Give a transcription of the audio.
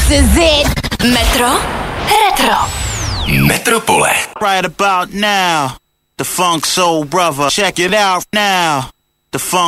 This is it. Metro Retro. Metropole. Right about now, the Funk Soul Brother. Check it out now. The Funk